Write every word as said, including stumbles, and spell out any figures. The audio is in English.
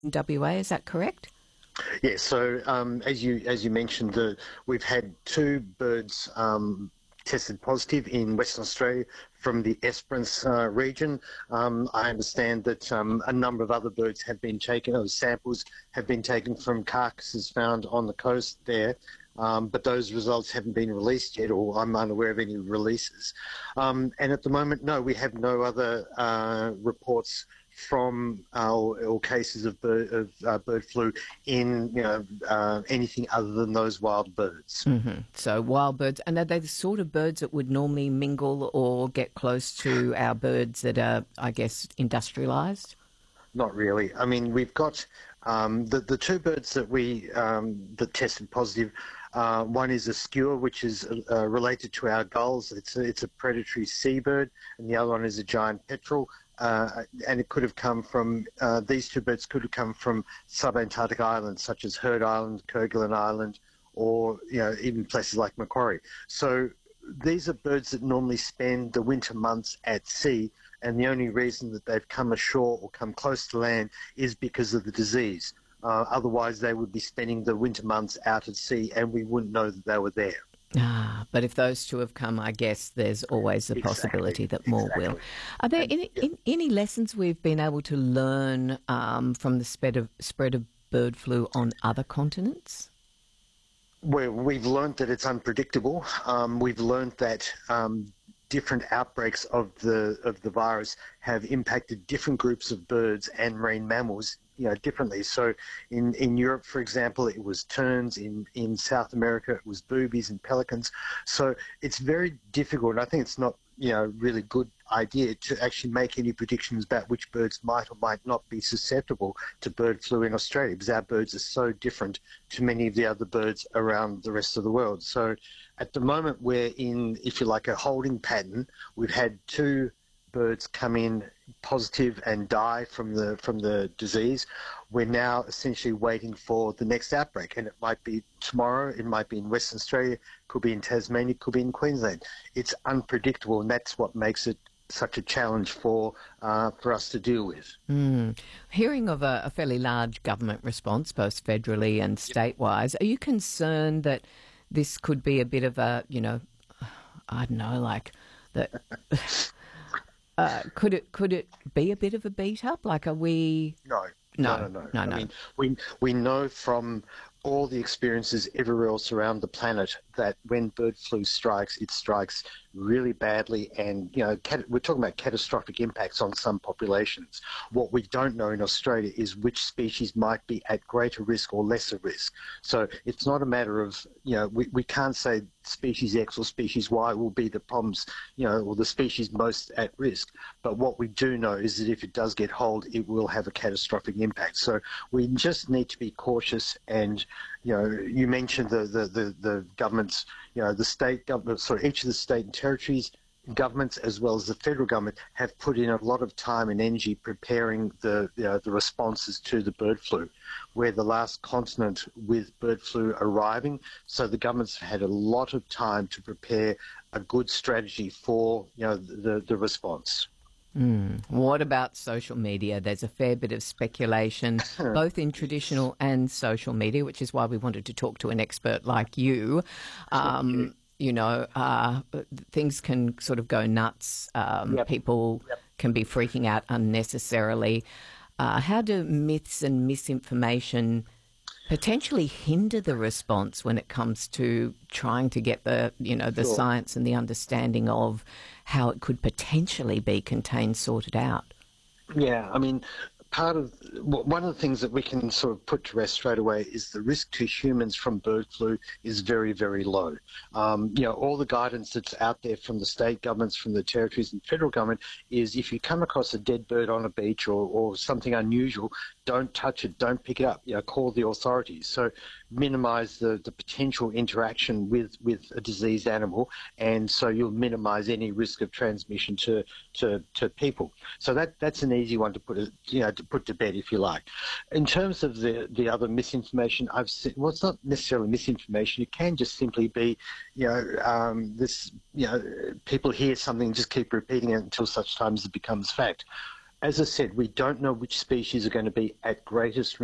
W A, is that correct? Yeah, so um, as you as you mentioned, the, we've had two birds um, tested positive in Western Australia from the Esperance uh, region. Um, I understand that um, a number of other birds have been taken, or samples have been taken from carcasses found on the coast there. Um, but those results haven't been released yet, or I'm unaware of any releases. Um, and at the moment, no, we have no other uh, reports from our or cases of bird, of uh, bird flu in you know uh, anything other than those wild birds. Mm-hmm. So wild birds, and are they the sort of birds that would normally mingle or get close to our birds that are, I guess, industrialised? Not really. I mean, we've got um, the the two birds that we um, that tested positive. Uh, one is a skua, which is uh, related to our gulls. It's a, it's a predatory seabird, and the other one is a giant petrel. Uh, and it could have come from, uh, these two birds could have come from subantarctic islands such as Heard Island, Kerguelen Island, or you know even places like Macquarie. So these are birds that normally spend the winter months at sea, and the only reason that they've come ashore or come close to land is because of the disease. Uh, otherwise, they would be spending the winter months out at sea, and we wouldn't know that they were there. Ah, but if those two have come, I guess there's always the Exactly, possibility that more exactly. will. Are there And, any, yeah. in, any lessons we've been able to learn um, from the spread of, spread of bird flu on other continents? Well, we've learned that it's unpredictable. Um, we've learned that um, different outbreaks of the of the virus have impacted different groups of birds and marine mammals, you know, differently. So, in, in Europe, for example, it was terns. In in South America, it was boobies and pelicans. So it's very difficult. And I think it's not, you know, really good idea to actually make any predictions about which birds might or might not be susceptible to bird flu in Australia, because our birds are so different to many of the other birds around the rest of the world. So at the moment we're in, if you like, a holding pattern. We've had two birds come in positive and die from the from the disease. We're now essentially waiting for the next outbreak, and it might be tomorrow, it might be in Western Australia, could be in Tasmania, could be in Queensland. It's unpredictable, and that's what makes it such a challenge for uh, for us to deal with. Mm. Hearing of a, a fairly large government response, both federally and state-wise, are you concerned that this could be a bit of a, you know, I don't know, like that? uh, could it could it be a bit of a beat up? Like, are we? No. No, No, no, no. no, I no. mean, we we know from all the experiences everywhere else around the planet that when bird flu strikes, it strikes really badly, and you know, cat- we're talking about catastrophic impacts on some populations. What we don't know in Australia is which species might be at greater risk or lesser risk. So it's not a matter of, you know, we, we can't say species X or species Y will be the problems, you know, or the species most at risk. But what we do know is that if it does get hold, it will have a catastrophic impact. So we just need to be cautious. And you know, you mentioned the the the, the governments, you know, the state government, sorry, each of the state and territories governments as well as the federal government have put in a lot of time and energy preparing the you know, the responses to the bird flu. We're the last continent with bird flu arriving, so the governments have had a lot of time to prepare a good strategy for, you know, the the response. Mm. What about social media? There's a fair bit of speculation, both in traditional and social media, which is why we wanted to talk to an expert like you. Um, you know, uh, things can sort of go nuts. Um, Yep. People Yep. can be freaking out unnecessarily. Uh, how do myths and misinformation potentially hinder the response when it comes to trying to get the, you know, the Sure. science and the understanding of how it could potentially be contained, sorted out? Yeah, I mean, part of w- one of the things that we can sort of put to rest straight away is the risk to humans from bird flu is very, very low. Um, you know, all the guidance that's out there from the state governments, from the territories and federal government is if you come across a dead bird on a beach or, or something unusual, don't touch it, don't pick it up, you know, call the authorities. So minimise the, the potential interaction with, with a diseased animal, and so you'll minimise any risk of transmission to, to, to people. So that that's an easy one to put it, you know, to put to bed, if you like. In terms of the, the other misinformation I've seen, well, it's not necessarily misinformation. It can just simply be, you know, um, this, you know, people hear something and just keep repeating it until such time as it becomes fact. as I said, we don't know which species are going to be at greatest